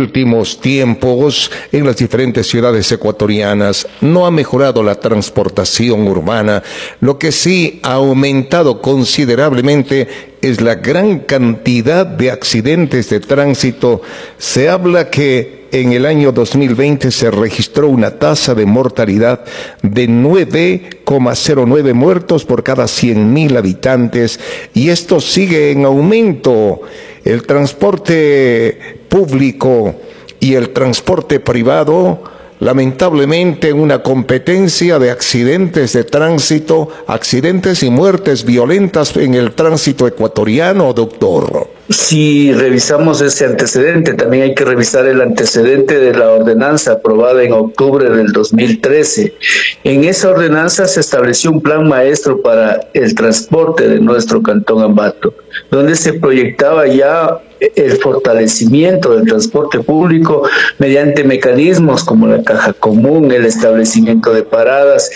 últimos tiempos en las diferentes ciudades ecuatorianas. No ha mejorado la transportación urbana, lo que sí ha aumentado considerablemente es la gran cantidad de accidentes de tránsito. Se habla que en el año 2020 se registró una tasa de mortalidad de 9,09 muertos por cada 100.000 habitantes y esto sigue en aumento. El transporte público y el transporte privado, lamentablemente, una competencia de accidentes de tránsito, accidentes y muertes violentas en el tránsito ecuatoriano, doctor. Si revisamos ese antecedente, también hay que revisar el antecedente de la ordenanza aprobada en octubre del 2013. En esa ordenanza se estableció un plan maestro para el transporte de nuestro cantón Ambato, donde se proyectaba ya el fortalecimiento del transporte público mediante mecanismos como la caja común, el establecimiento de paradas,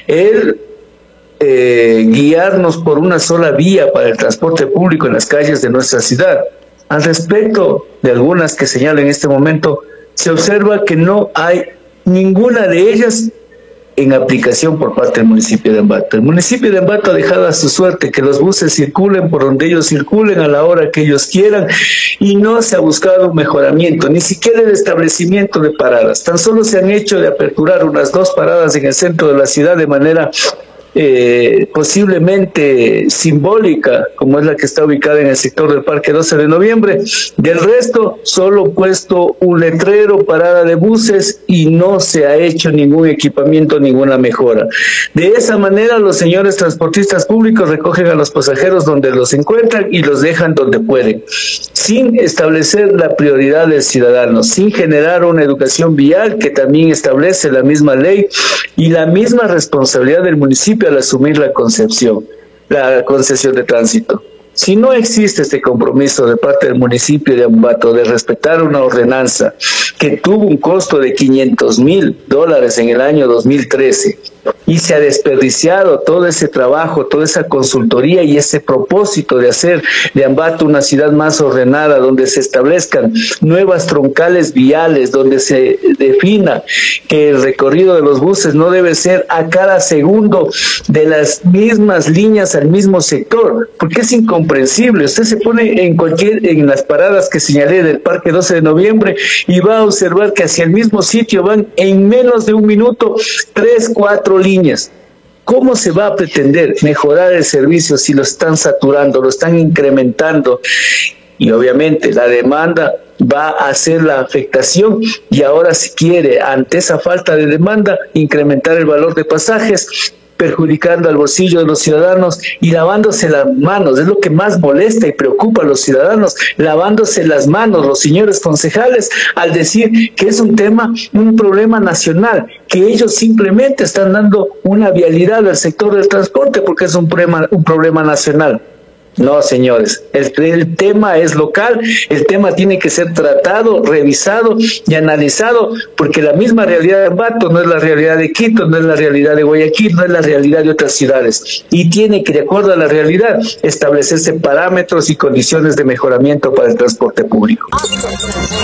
guiarnos por una sola vía para el transporte público en las calles de nuestra ciudad. Al respecto de algunas que señalo en este momento, se observa que no hay ninguna de ellas en aplicación por parte del municipio de Ambato. El municipio de Ambato ha dejado a su suerte que los buses circulen por donde ellos circulen a la hora que ellos quieran y no se ha buscado un mejoramiento, ni siquiera el establecimiento de paradas. Tan solo se han hecho de aperturar unas 2 paradas en el centro de la ciudad de manera posiblemente simbólica, como es la que está ubicada en el sector del Parque 12 de Noviembre. Del resto, solo puesto un letrero, parada de buses y no se ha hecho ningún equipamiento, ninguna mejora. De esa manera, los señores transportistas públicos recogen a los pasajeros donde los encuentran y los dejan donde pueden, sin establecer la prioridad del ciudadano, sin generar una educación vial que también establece la misma ley y la misma responsabilidad del municipio al asumir la concesión de tránsito. Si no existe este compromiso de parte del municipio de Ambato de respetar una ordenanza que tuvo un costo de $500,000 en el año 2013 y se ha desperdiciado todo ese trabajo, toda esa consultoría y ese propósito de hacer de Ambato una ciudad más ordenada, donde se establezcan nuevas troncales viales, donde se defina que el recorrido de los buses no debe ser a cada segundo de las mismas líneas al mismo sector, porque es incomprensible. Usted se pone en las paradas que señalé del Parque 12 de Noviembre y va a observar que hacia el mismo sitio van en menos de un minuto 3, 4 líneas. ¿Cómo se va a pretender mejorar el servicio si lo están saturando, lo están incrementando? Y obviamente la demanda va a hacer la afectación y ahora si quiere, ante esa falta de demanda, incrementar el valor de pasajes, perjudicando al bolsillo de los ciudadanos y lavándose las manos. Es lo que más molesta y preocupa a los ciudadanos, lavándose las manos los señores concejales al decir que es un problema nacional, que ellos simplemente están dando una vialidad al sector del transporte porque es un problema nacional. No, señores, el tema es local, el tema tiene que ser tratado, revisado y analizado, porque la misma realidad de Ambato no es la realidad de Quito, no es la realidad de Guayaquil, no es la realidad de otras ciudades, y tiene que, de acuerdo a la realidad, establecerse parámetros y condiciones de mejoramiento para el transporte público.